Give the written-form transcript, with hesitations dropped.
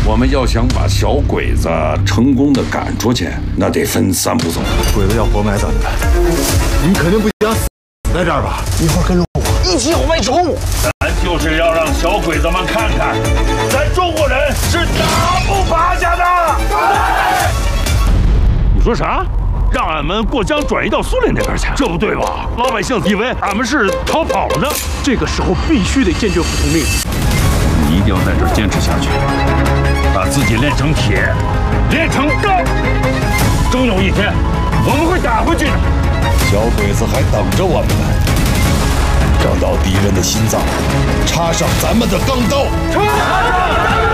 我们要想把小鬼子成功的赶出去，那得分3步走。 鬼子要活埋咱们，你们肯定不想死在这儿吧？ 一会儿跟着我一起往外冲。 咱就是要让小鬼子们看看，咱中国人是打不趴下的。你说啥？让俺们过江转移到苏联那边去？这不对吧？老百姓以为俺们是逃跑了呢。 这个时候必须得坚决服从命令。 你一定要在这儿坚持下去，把自己练成铁，练成钢。终有一天，我们会打回去的。 小鬼子还等着我们呢，找到敌人的心脏，插上咱们的钢刀。